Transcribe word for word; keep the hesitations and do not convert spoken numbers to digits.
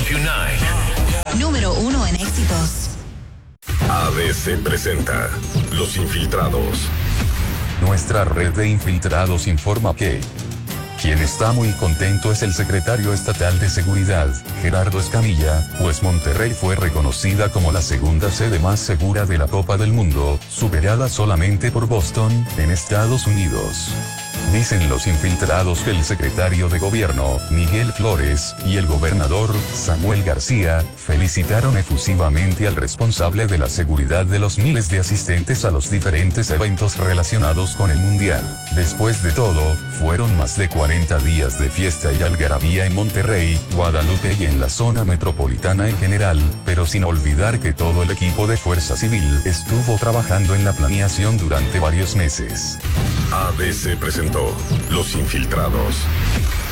punto nueve. Número uno en éxitos. A D C presenta Los Infiltrados. Nuestra red de infiltrados informa que quien está muy contento es el secretario estatal de Seguridad, Gerardo Escamilla, pues Monterrey fue reconocida como la segunda sede más segura de la Copa del Mundo, superada solamente por Boston, en Estados Unidos. Dicen los infiltrados que el secretario de Gobierno, Miguel Flores, y el gobernador, Samuel García, felicitaron efusivamente al responsable de la seguridad de los miles de asistentes a los diferentes eventos relacionados con el Mundial. Después de todo, fueron más de cuarenta días de fiesta y algarabía en Monterrey, Guadalupe y en la zona metropolitana en general, pero sin olvidar que todo el equipo de Fuerza Civil estuvo trabajando en la planeación durante varios meses. A D C presentó Los Infiltrados.